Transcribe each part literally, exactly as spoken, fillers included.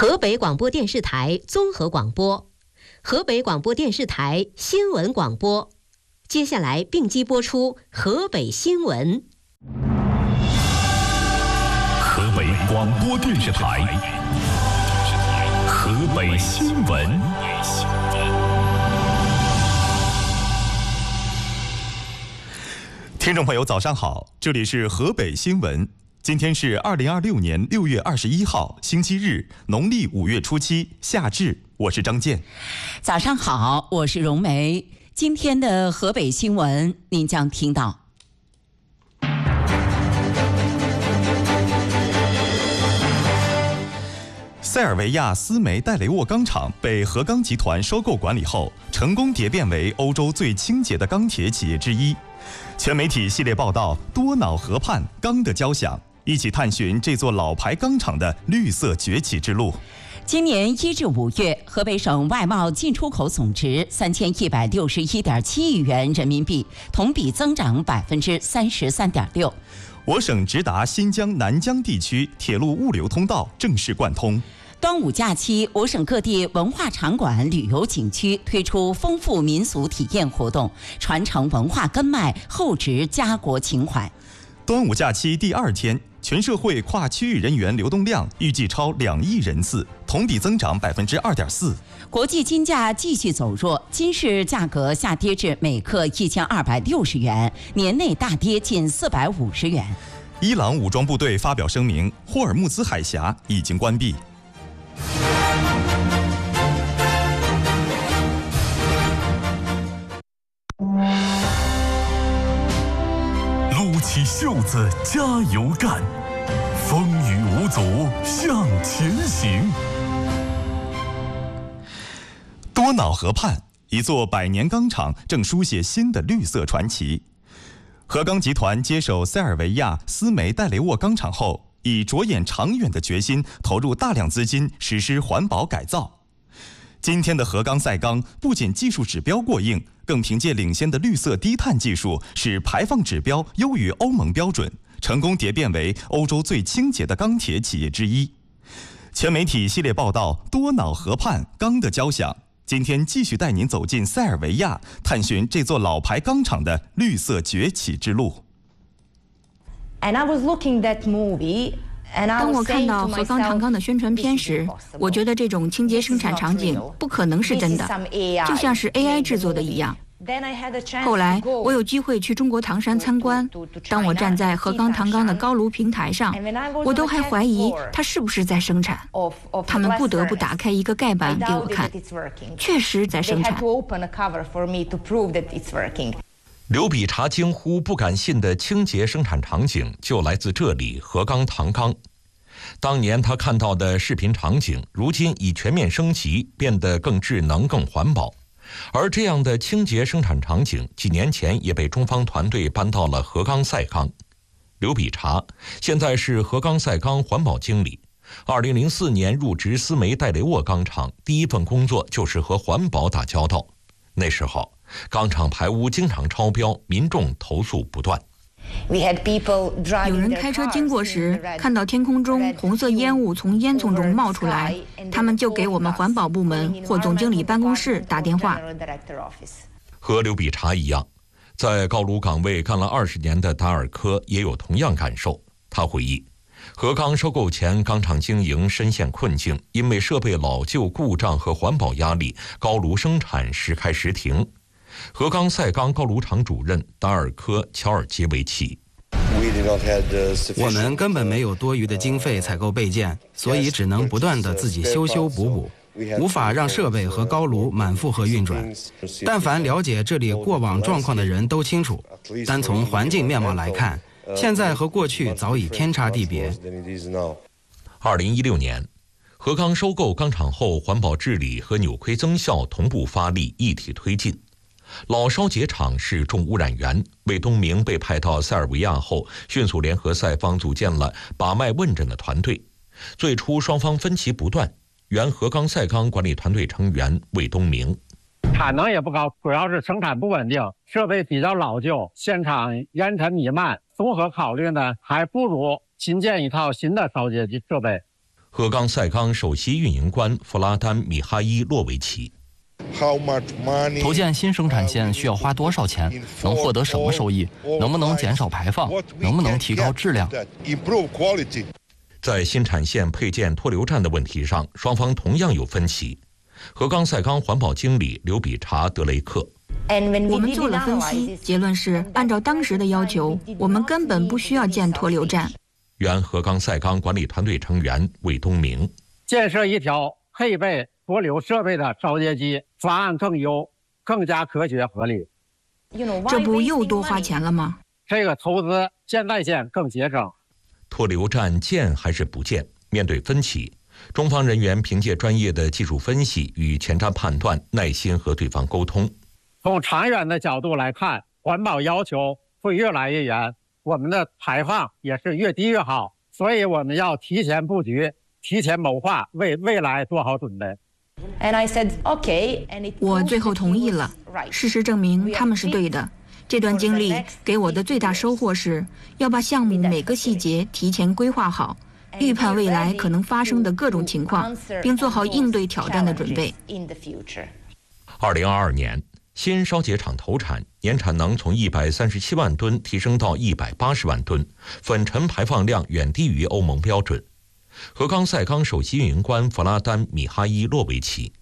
河北广播电视台综合广播，河北广播电视台新闻广播。接下来并机播出河北新闻。 河北广播电视台河北新闻。听众朋友早上好，这里是河北新闻。今天是二零二六年六月二十一号，星期日，农历五月初七，夏至。我是张健。 早上好，我是荣梅。今天的河北新闻，您将听到： 塞尔维亚斯梅戴雷沃钢厂被河钢集团收购管理后，成功蝶变为欧洲最清洁的钢铁企业之一。全媒体系列报道多瑙河畔钢的交响，一起探寻这座老牌钢厂的绿色崛起之路。 今年一至五月，河北省外贸进出口总值三千一百六十一点七亿元人民币，同比增长百分之三十三点六。 我省直达新疆南疆地区铁路物流通道正式贯通。 端午假期，我省各地文化场馆、旅游景区推出丰富民俗体验活动，传承文化根脉，厚植家国情怀。 端午假期第二天，全社会跨区域人员流动量预计超两亿人次，同比增长百分之二点四。 国际金价继续走弱，金市价格下跌至每克一千二百六十元，年内大跌近四百五十元。 伊朗武装部队发表声明，霍尔木兹海峡已经关闭。 撸起袖子加油干，风雨无阻向前行。 多瑙河畔，一座百年钢厂正书写新的绿色传奇。河钢集团接手塞尔维亚斯梅戴雷沃钢厂后，以着眼长远的决心，投入大量资金实施环保改造。今天的河钢赛钢不仅技术指标过硬，更凭借领先的绿色低碳技术，使排放指标优于欧盟标准，成功蝶变为欧洲最清洁的钢铁企业之一。全媒体系列报道多瑙河畔钢的交响，今天继续带您走进塞尔维亚，探寻这座老牌钢厂的绿色崛起之路。 And I was looking that movie. 当我看到河钢唐钢的宣传片时，我觉得这种清洁生产场景不可能是真的，就像是 A I 制作的一样。后来我有机会去中国唐山参观，当我站在河钢唐钢的高炉平台上，我都还怀疑它是不是在生产。他们不得不打开一个盖板给我看，确实在生产。 刘比查惊呼不敢信的清洁生产场景就来自这里河钢唐钢。当年他看到的视频场景，如今已全面升级，变得更智能、更环保。而这样的清洁生产场景，几年前也被中方团队搬到了河钢赛钢。刘比查现在是河钢赛钢环保经理。二零零四年入职斯梅戴雷沃钢厂，第一份工作就是和环保打交道。那时候钢厂排污经常超标，民众投诉不断。 有人开车经过时，看到天空中红色烟雾从烟囱中冒出来，他们就给我们环保部门或总经理办公室打电话。 和刘比查一样，在高炉岗位干了二十年的达尔科也有同样感受。他回忆，河钢收购前，钢厂经营深陷困境，因为设备老旧、故障和环保压力，高炉生产时开时停。河钢赛钢高炉厂主任达尔科乔尔杰维奇， 我们根本没有多余的经费采购备件，所以只能不断地自己修修补补，无法让设备和高炉满负荷运转。但凡了解这里过往状况的人都清楚，单从环境面貌来看，现在和过去早已天差地别。 二零一六年，河钢收购钢厂后，环保治理和扭亏增效同步发力，一体推进。老烧结厂是重污染源，魏东明被派到塞尔维亚后，迅速联合赛方组建了把脉问诊的团队。最初双方分歧不断，原河钢赛钢管理团队成员魏东明， 产能也不高，主要是生产不稳定，设备比较老旧，现场烟尘弥漫。综合考虑呢，还不如新建一套新的烧结机设备。 河冈赛钢首席运营官弗拉丹米哈伊洛维奇。 投建新生产线需要花多少钱？能获得什么收益？能不能减少排放？能不能提高质量？ 在新产线配建脱硫站的问题上，双方同样有分歧。河冈赛钢环保经理刘比查德雷克。 我们做了分析，结论是按照当时的要求，我们根本不需要建脱硫站。 原河冈赛钢管理团队成员魏东明。 建设一条配备脱硫设备的烧结机方案更优，更加科学合理。 这不又多花钱了吗？ 这个投资现代线更节省。 脱硫站建还是不建？面对分歧，中方人员凭借专业的技术分析与前瞻判断，耐心和对方沟通。 从长远的角度来看，环保要求会越来越严，我们的排放也是越低越好，所以我们要提前布局，提前谋划，为未来做好准备。 我最后同意了。事实证明他们是对的。这段经历给我的最大收获是，要把项目每个细节提前规划好，预判未来可能发生的各种情况，并做好应对挑战的准备。 二零二二年，新烧结厂投产，年产能从一百三十七万吨提升到一百八十万吨，粉尘排放量远低于欧盟标准。河冈赛钢首席运营官弗拉丹米哈伊洛维奇。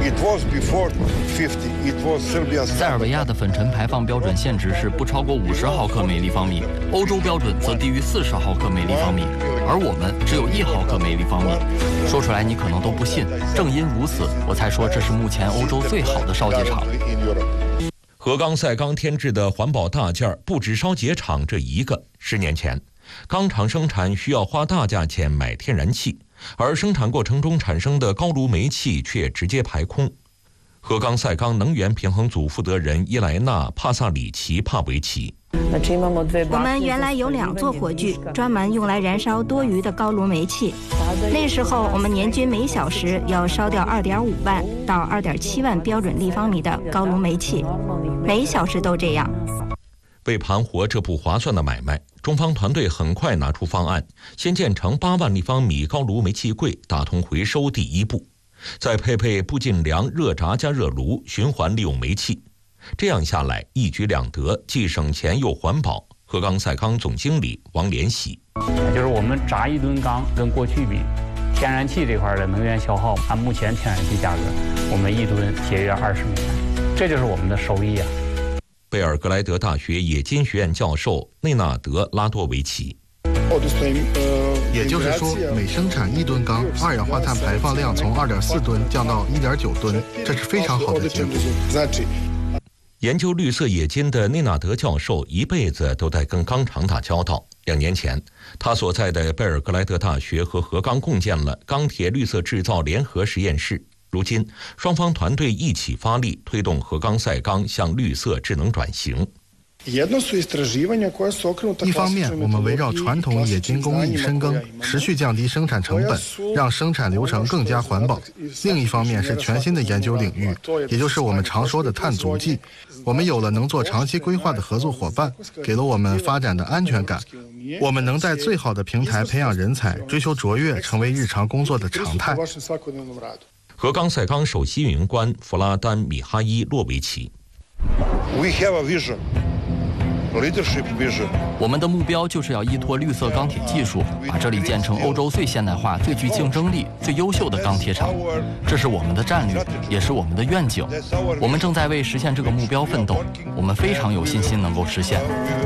塞尔维亚的粉尘排放标准限值是不超过五十毫克每立方米，欧洲标准则低于四十毫克每立方米，而我们只有一毫克每立方米。说出来你可能都不信，正因如此，我才说这是目前欧洲最好的烧结厂。 河冈赛钢添置的环保大件不止烧结厂这一个。十年前，钢厂生产需要花大价钱买天然气，而生产过程中产生的高炉煤气却直接排空。河冈赛钢能源平衡组负责人伊莱娜·帕萨里奇·帕维奇。 我们原来有两座火炬，专门用来燃烧多余的高炉煤气。那时候我们年均每小时要烧掉二点五万到二点七万标准立方米的高炉煤气，每小时都这样。 为盘活这不划算的买卖，中方团队很快拿出方案，先建成八万立方米高炉煤气柜，打通回收第一步，再配备不尽粮热轧加热炉，循环利用煤气。这样下来一举两得，既省钱又环保。河冈赛钢总经理王连喜， 就是我们轧一吨钢跟过去比，天然气这块的能源消耗，按目前天然气价格，我们一吨节约二十美元，这就是我们的收益啊。 贝尔格莱德大学冶金学院教授内纳德·拉多维奇， 也就是说，每生产一吨钢，二氧化碳排放量从二点四吨降到一点九吨，这是非常好的结果。 研究绿色冶金的内纳德教授一辈子都在跟钢厂打交道。两年前，他所在的贝尔格莱德大学和河钢共建了钢铁绿色制造联合实验室。如今，双方团队一起发力，推动河钢赛钢向绿色智能转型。 一方面，我们围绕传统冶金工艺深耕，持续降低生产成本，让生产流程更加环保；另一方面是全新的研究领域，也就是我们常说的碳足迹。我们有了能做长期规划的合作伙伴，给了我们发展的安全感。我们能在最好的平台培养人才，追求卓越，成为日常工作的常态。 河钢赛钢首席运营官弗拉丹米哈伊洛维奇。 我们的目标就是要依托绿色钢铁技术，把这里建成欧洲最现代化、最具竞争力、最优秀的钢铁厂。这是我们的战略，也是我们的愿景。我们正在为实现这个目标奋斗，我们非常有信心能够实现。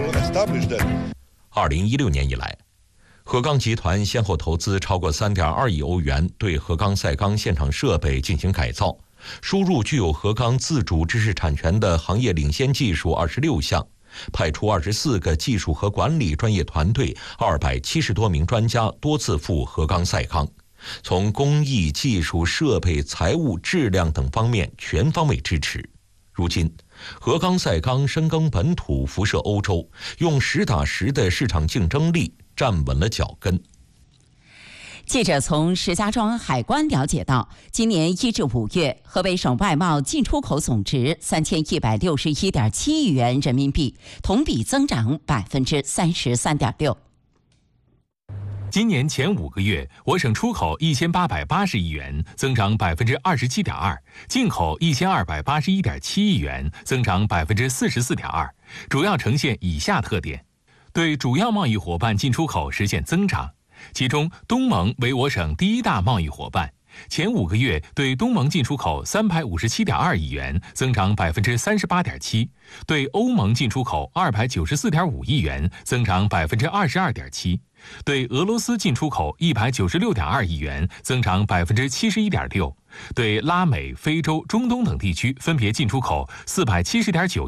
二零一六年以来，河钢集团先后投资超过三点二亿欧元，对河钢赛钢现场设备进行改造，输入具有河钢自主知识产权的行业领先技术二十六项，派出二十四个技术和管理专业团队，二百七十多名专家多次赴河钢赛钢，从工艺、技术、设备、财务、质量等方面全方位支持。如今，河钢赛钢深耕本土，辐射欧洲，用实打实的市场竞争力站稳了脚跟。 记者从石家庄海关了解到，今年一至五月，河北省外贸进出口总值三千一百六十一点七亿元人民币，同比增长百分之三十三点六。 今年前五个月，我省出口一千八百八十亿元，增长百分之二十七点二；进口一千二百八十一点七亿元，增长百分之四十四点二。主要呈现以下特点：对主要贸易伙伴进出口实现增长，其中东盟为我省第一大贸易伙伴。前五个月对东盟进出口三百五十七点二亿元，增长百分之三十八点七；对欧盟进出口二百九十四点五亿元，增长百分之二十二点七；对俄罗斯进出口一百九十六点二亿元，增长百分之七十一点六；对拉美、非洲、中东等地区分别进出口四百七十点九。